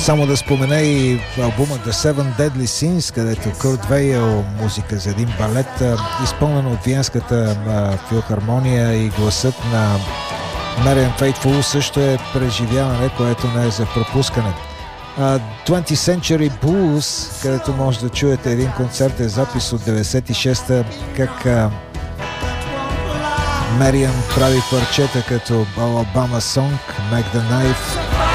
Само да спомена и албума The Seven Deadly Sins, където Курт Вейл, музика за един балет, изпълнен от Виенската филхармония, и гласът на Мариан Фейтфул също е преживяване, което не е за пропускане. 20th Century Blues, където може да чуете един концертен запис от 96-та, как Мариан прави парчета като Alabama Song, Make the Knife,